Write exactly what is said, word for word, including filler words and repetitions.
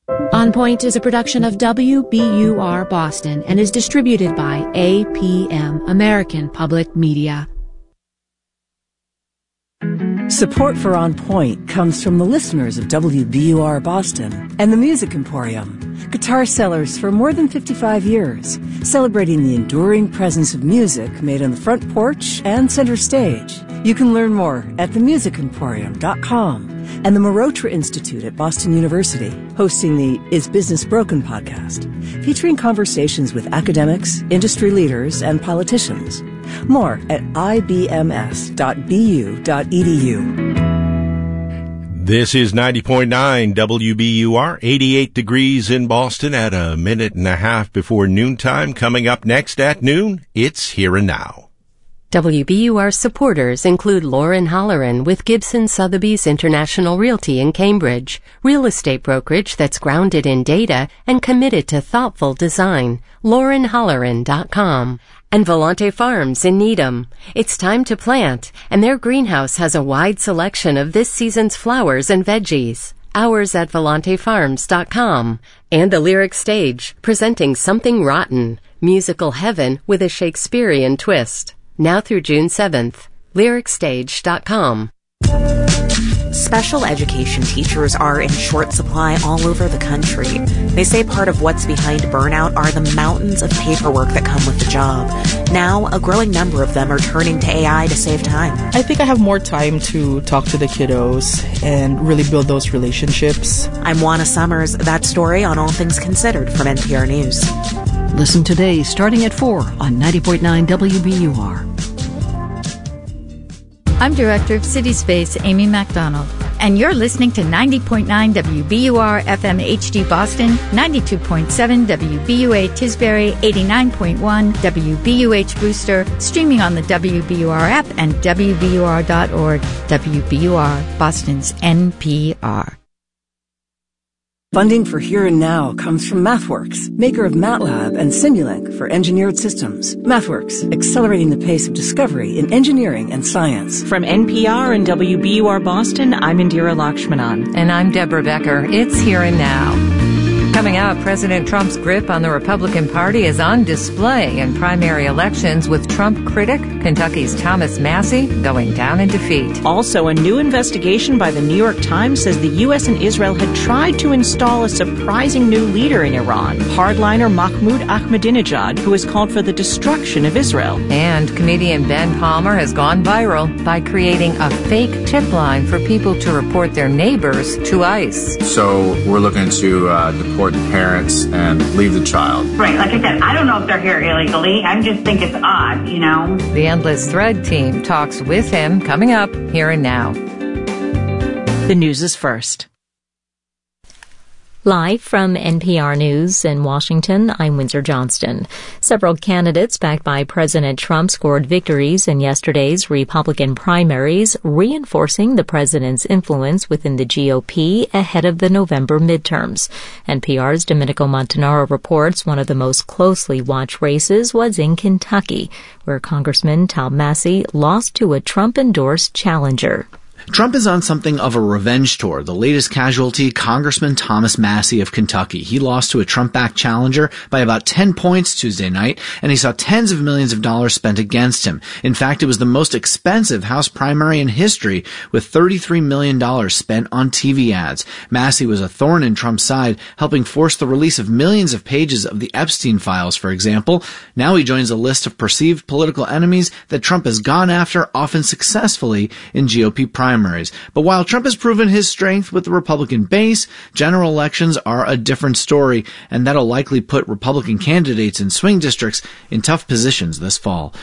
On Point is a production of W B U R Boston and is distributed by A P M, American Public Media. Support for On Point comes from the listeners of W B U R Boston and the Music Emporium, guitar sellers for more than fifty-five years, celebrating the enduring presence of music made on the front porch and center stage. You can learn more at the music emporium dot com and the Marotra Institute at Boston University, hosting the Is Business Broken podcast, featuring conversations with academics, industry leaders, and politicians. More at I B M S dot B U dot E D U. This is ninety point nine W B U R, eighty-eight degrees in Boston at a minute and a half before noontime. Coming up next at noon, it's Here and Now. W B U R supporters include Lauren Holleran with Gibson Sotheby's International Realty in Cambridge, real estate brokerage that's grounded in data and committed to thoughtful design, lauren holleran dot com. And Volante Farms in Needham. It's time to plant, and their greenhouse has a wide selection of this season's flowers and veggies. Hours at volante farms dot com. And the Lyric Stage, presenting Something Rotten, musical heaven with a Shakespearean twist. Now through June seventh. lyric stage dot com. Special education teachers are in short supply all over the country. They say part of what's behind burnout are the mountains of paperwork that come with the job. Now, a growing number of them are turning to A I to save time. I think I have more time to talk to the kiddos and really build those relationships. I'm Juana Summers. That story on All Things Considered from N P R News. Listen today starting at four on ninety point nine W B U R. I'm Director of City Space, Amy MacDonald, and you're listening to ninety point nine W B U R F M H D Boston, ninety-two point seven W B U A Tisbury, eighty-nine point one W B U H Brewster, streaming on the W B U R app and W B U R dot org. W B U R, Boston's N P R. Funding for Here and Now comes from MathWorks, maker of MATLAB and Simulink for engineered systems. MathWorks, accelerating the pace of discovery in engineering and science. From N P R and W B U R Boston, I'm Indira Lakshmanan. And I'm Deborah Becker. It's Here and Now. Coming up, President Trump's grip on the Republican Party is on display in primary elections, with Trump critic Kentucky's Thomas Massie going down in defeat. Also, a new investigation by the New York Times says the U S and Israel had tried to install a surprising new leader in Iran, hardliner Mahmoud Ahmadinejad, who has called for the destruction of Israel. And comedian Ben Palmer has gone viral by creating a fake tip line for people to report their neighbors to ICE. So we're looking to uh, deport the parents and leave the child. Right, like I said, I don't know if they're here illegally. I just think it's odd, you know. The Endless Thread team talks with him coming up Here and Now. The news is first. Live from N P R News in Washington, I'm Windsor Johnston. Several candidates backed by President Trump scored victories in yesterday's Republican primaries, reinforcing the president's influence within the G O P ahead of the November midterms. N P R's Domenico Montanaro reports one of the most closely watched races was in Kentucky, where Congressman Tom Massie lost to a Trump-endorsed challenger. Trump is on something of a revenge tour. The latest casualty, Congressman Thomas Massie of Kentucky. He lost to a Trump-backed challenger by about ten points Tuesday night, and he saw tens of millions of dollars spent against him. In fact, it was the most expensive House primary in history, with thirty-three million dollars spent on T V ads. Massie was a thorn in Trump's side, helping force the release of millions of pages of the Epstein files, for example. Now he joins a list of perceived political enemies that Trump has gone after, often successfully, in G O P primaries. But while Trump has proven his strength with the Republican base, general elections are a different story, and that'll likely put Republican candidates in swing districts in tough positions this fall.